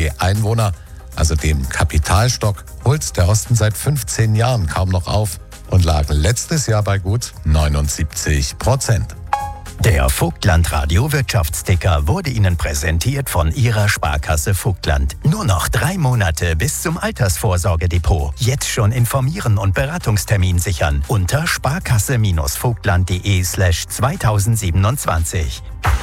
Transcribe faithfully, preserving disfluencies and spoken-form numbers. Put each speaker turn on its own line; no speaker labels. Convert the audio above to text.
je Einwohner, also dem Kapitalstock, holt der Osten seit fünfzehn Jahren kaum noch auf und lag letztes Jahr bei gut neunundsiebzig Prozent.
Der Vogtland Radio Wirtschaftsticker wurde Ihnen präsentiert von Ihrer Sparkasse Vogtland. Nur noch drei Monate bis zum Altersvorsorgedepot. Jetzt schon informieren und Beratungstermin sichern unter sparkasse-vogtland.de slash zweitausendsiebenundzwanzig.